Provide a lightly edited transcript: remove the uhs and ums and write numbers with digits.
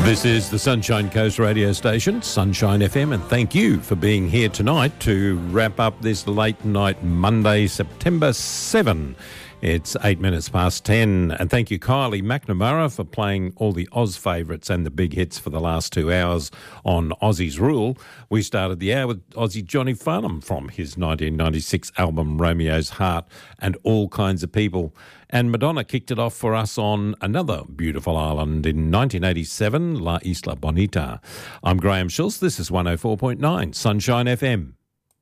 This is the Sunshine Coast radio station, Sunshine FM, and thank you for being here tonight to wrap up this late night Monday, September 7. It's 8 minutes past 10, and thank you, Kylie McNamara, for playing all the Oz favourites and the big hits for the last 2 hours on Aussie's Rule. We started the hour with Aussie Johnny Farnham from his 1996 album Romeo's Heart and All Kinds of People. And Madonna kicked it off for us on another beautiful island in 1987, La Isla Bonita. I'm Graham Schultz. This is 104.9 Sunshine FM.